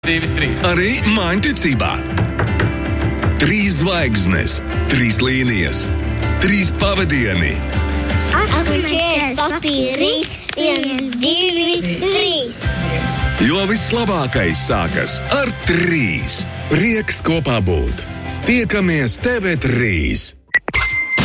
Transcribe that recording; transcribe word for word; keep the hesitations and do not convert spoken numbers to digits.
divi, trīs. Arī mājiņticībā. Trīs zvaigznes, trīs līnijas, trīs pavadieni. Atpakaļ papīrīt, viens, divi, trīs. Jo vislabākais sākas ar trīs. Prieks kopā būt. Tiekamies T V trīs.